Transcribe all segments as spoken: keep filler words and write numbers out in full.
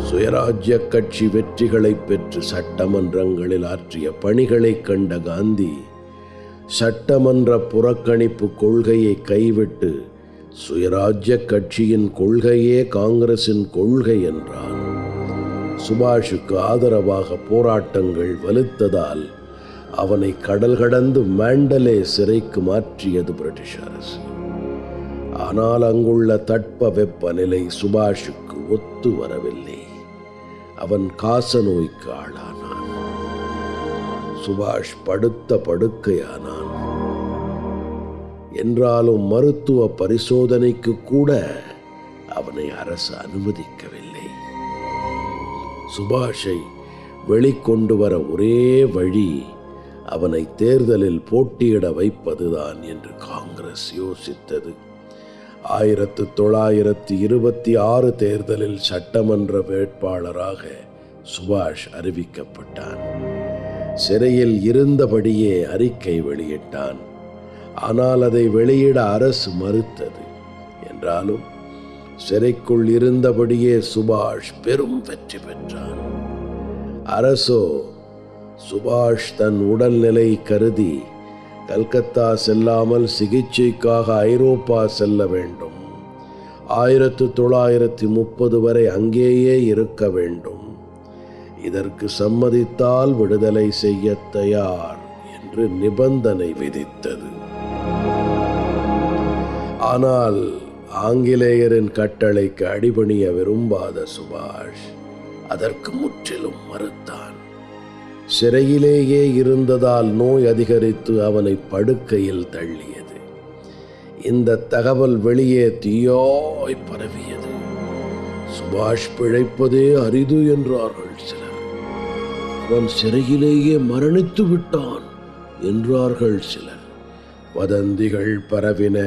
சுயராஜ்ய கட்சி வெற்றிகளை பெற்று சட்டமன்றங்களில் ஆற்றிய பணிகளை கண்ட காந்தி சட்டமன்ற புறக்கணிப்பு கொள்கையை கைவிட்டு சுயராஜ்ய கட்சியின் கொள்கையே காங்கிரசின் கொள்கை என்றார். சுபாஷுக்கு ஆதரவாக போராட்டங்கள் வலுத்ததால் அவனை கடல் கடந்து மாண்டலே சிறைக்கு மாற்றியது பிரிட்டிஷ் அரசு. ஆனால் அங்குள்ள தட்ப வெப்ப நிலை சுபாஷுக்கு ஒத்து வரவில்லை. அவன் காச நோய்க்கு ஆளானான். சுபாஷ் படுத்த படுக்கையானான். என்றாலும் மருத்துவ பரிசோதனைக்கு கூட அவனை அரசு அனுமதிக்கவில்லை. சுபாஷை வெளிக்கொண்டு வர ஒரே வழி அவனை தேர்தலில் போட்டியிட வைப்பதுதான் என்று காங்கிரஸ் யோசித்தது. ஆயிரத்து தொள்ளாயிரத்தி இருபத்தி ஆறு தேர்தலில் சட்டமன்ற வேட்பாளராக சுபாஷ் அறிவிக்கப்பட்டான். சிறையில் இருந்தபடியே அறிக்கை வெளியிட்டான். ஆனால் அதை வெளியிட அரசு மறுத்தது. என்றாலும் சிறைக்குள் இருந்தபடியே சுபாஷ் பெரும் வெற்றி பெற்றான். அரசோ சுபாஷ் தன் உடல்நிலை கருதி கல்கத்தா செல்லாமல் சிகிச்சைக்காக ஐரோப்பா செல்ல வேண்டும், ஆயிரத்து தொள்ளாயிரத்தி முப்பது வரை அங்கேயே இருக்க வேண்டும், இதற்கு சம்மதித்தால் விடுதலை செய்ய தயார் என்று நிபந்தனை விதித்தது. ஆனால் ஆங்கிலேயரின் கட்டளைக்கு அடிபணிய விரும்பாத சுபாஷ் அதற்கு முற்றிலும் மறுத்தான். சிறையிலேயே இருந்ததால் நோய் அதிகரித்து அவனை படுக்கையில் தள்ளியது. இந்த தகவல் வெளியே தீயாய் பரவியது. சுபாஷ் பிழைப்பதே அரிது என்றார்கள் சிலர். அவன் சிறையிலேயே மரணித்து விட்டான் என்றார்கள் சிலர். வதந்திகள் பரவின.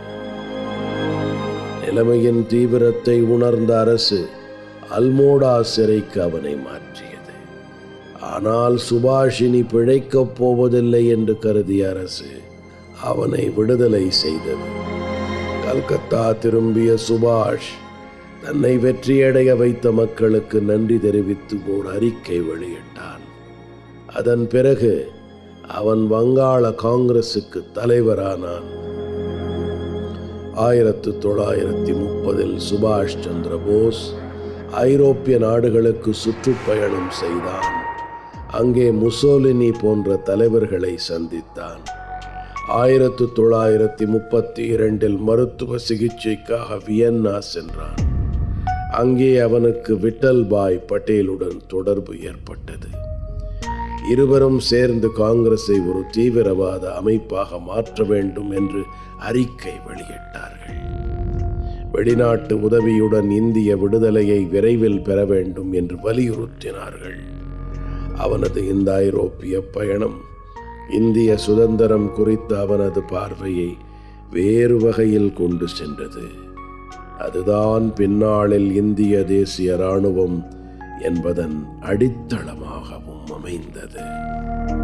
நிலைமையின் தீவிரத்தை உணர்ந்த அரசு அல்மோடா சிறைக்கு அவனை மாற்றியது. ஆனால் சுபாஷினி பிழைக்கப் போவதில்லை என்று கருதிய அரசு அவனை விடுதலை செய்தது. கல்கத்தா திரும்பிய சுபாஷ் தன்னை வெற்றியடைய வைத்த மக்களுக்கு நன்றி தெரிவித்து ஓர் அறிக்கை வெளியிட்டான். அதன் பிறகு அவன் வங்காள காங்கிரசுக்கு தலைவரானான். ஆயிரத்து தொள்ளாயிரத்தி முப்பதில் சுபாஷ் சந்திர போஸ் ஐரோப்பிய நாடுகளுக்கு சுற்றுப்பயணம் செய்தான். அங்கே முசோலினி போன்ற தலைவர்களை சந்தித்தான். ஆயிரத்து தொள்ளாயிரத்தி முப்பத்தி இரண்டில் மருத்துவ சிகிச்சைக்காக வியன்னா சென்றான். அங்கே அவனுக்கு விட்டல்பாய் பட்டேலுடன் தொடர்பு ஏற்பட்டது. இருவரும் சேர்ந்து காங்கிரஸை ஒரு தீவிரவாத அமைப்பாக மாற்ற வேண்டும் என்று அறிக்கை வெளியிட்டார்கள். வெளிநாட்டு உதவியுடன் இந்திய விடுதலையை விரைவில் பெற வேண்டும் என்று வலியுறுத்தினார்கள். அவனது இந்த ஐரோப்பிய பயணம் இந்திய சுதந்திரம் குறித்த அவனது பார்வையை வேறு வகையில் கொண்டு சென்றது. அதுதான் பின்னாளில் இந்திய தேசிய இராணுவம் என்பதன் அடித்தளமாகவும் அமைந்தது.